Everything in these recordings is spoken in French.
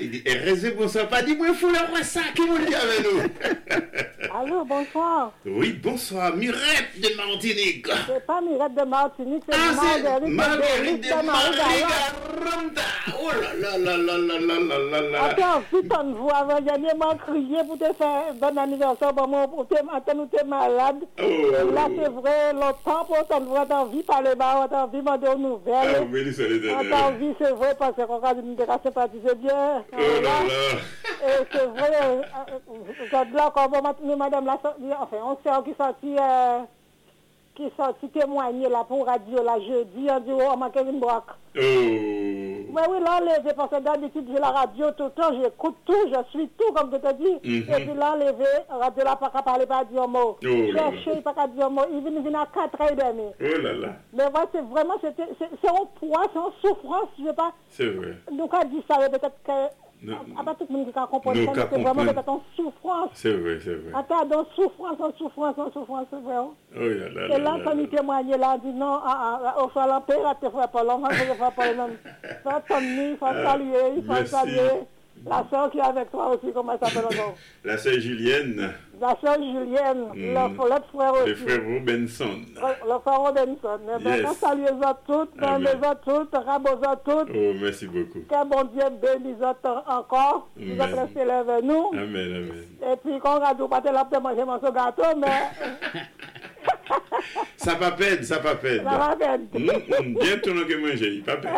Il dit, bonsoir, pas dis-moi, il faut la voir ça, qui vous le dit avec nous? Allô, bonsoir. Oui, bonsoir, Mirette de Martinique. C'est pas Mirette de Martinique, c'est Marguerite de Martinique. Oh là là là là là là là là là. Attends, si ton voix avant dernièrement crié pour te faire bon anniversaire, pour te malade. Là, c'est vrai, longtemps pour ton voix, t'as envie de parler bas, t'as envie de demander aux nouvelles. T'as envie, c'est vrai, parce qu'on a une sympathiser bien. Oh là là. Et c'est vrai, regarde là, comme madame la enfin, on sait qui sorti témoigner là pour radio là jeudi, on dit, oh, ma Kevin Brock. Oui, là, enlevé, parce que d'habitude, j'ai la radio tout le temps, j'écoute tout, je suis tout, comme je te dis. Et puis là, enlevé, radio là, pas qu'à parler, pas à dire un mot. Chercher, pas qu'à dire un mot. Il vient à 4h30. Oh là là. Mais voilà, c'est vraiment, c'est un poids, c'est une souffrance, je sais pas. C'est vrai. Donc, à dire ça, peut-être que. À part tout le monde qui a compris, c'est vraiment peut-être en souffrance. C'est vrai, c'est vrai. Attends, dans souffrance, c'est vrai. Oh là là. Et là, quand il témoignait, là, il dit non, au fait, l'empire, tu ne fais pas l'homme, il ne faut pas l'homme. Il faut t'emmener, il faut saluer, il faut saluer. La sœur qui est avec toi aussi, comment elle s'appelle encore? La sœur Julienne. La sœur Julienne, l'autre frère aussi. Le frère Robinson. Le frère Robinson. Yes. Saluez-en toutes, aimez-en toutes, rabosez-en toutes. Oh, merci beaucoup. Que bon Dieu bénisse encore. Vous êtes restés là avec nous. Amen, amen. Et puis, quand on a tout pas de manger mon gâteau, mais... Ça pas peine, ça pas peine. Ça va peine. Bien tout le monde manger, pas peine.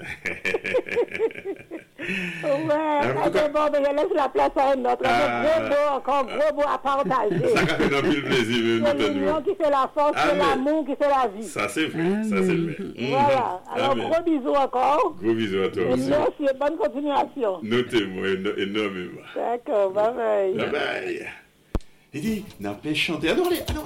Ouais, c'est bon, mais je laisse la place à un autre. Encore gros beau à partager. Ça fait un peu plaisir. C'est l'union qui fait la force, c'est l'amour qui fait la vie. Ça c'est vrai, ça c'est vrai. Voilà, alors gros bisous encore. Gros bisous à toi aussi. Merci et bonne continuation. Notez-moi énormément. D'accord, bye bye. Bye bye. Il dit, n'a pas chanté. Alors,